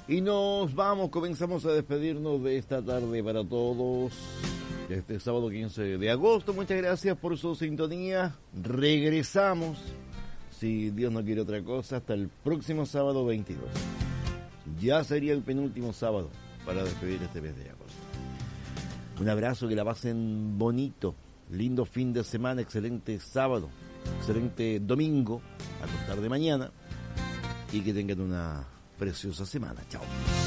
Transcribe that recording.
Y nos vamos, comenzamos a despedirnos de esta tarde para todos. Este sábado 15 de agosto, muchas gracias por su sintonía. Regresamos, si Dios no quiere otra cosa, hasta el próximo sábado 22. Ya sería el penúltimo sábado para despedir este mes de agosto. Un abrazo, que la pasen bonito, lindo fin de semana, excelente sábado, excelente domingo, a contar de mañana, y que tengan una preciosa semana. Chao.